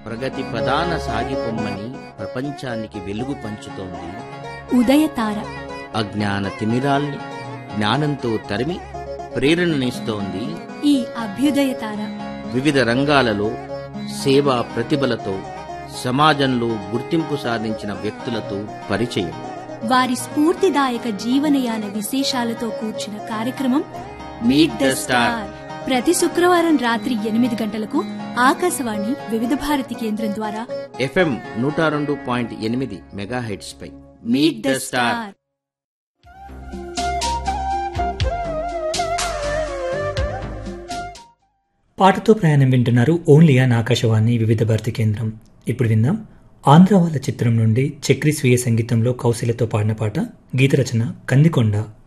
ప్రగతి ప్రధాన సాగిపొమ్మని ప్రపంచానికి వెలుగు పంచుతోంది. ఉదయతార అజ్ఞాన తిమిరాల్ని జ్ఞానంతో తరిమి ప్రేరణనిస్తోంది. ఈ అభ్యుదయతార వివిధ రంగాలలో సేవా ప్రతిభలతో సమాజంలో గుర్తింపు సాధించిన వ్యక్తులతో పరిచయం, వారి స్ఫూర్తిదాయక జీవనయాన విశేషాలతో కూర్చిన కార్యక్రమం మీట్ ద స్టార్. ప్రతి శుక్రవారం రాత్రి 8 గంటలకు ఆకాశవాణి వివిధ భారతి కేంద్రం ద్వారా FM 102.8 megahertz pi meet the star. పాటతో ప్రయాణం వింటున్నారు ఓన్లీ ఆన్ ఆకాశవాణి వివిధ భారతి కేంద్రం. ఇప్పుడు విందాం ఆంధ్ర వాళ్ళ చిత్రం నుండి చక్రి స్వీయ సంగీతంలో కౌశల్యతో పాడిన పాట. గీత రచన కందికొండ.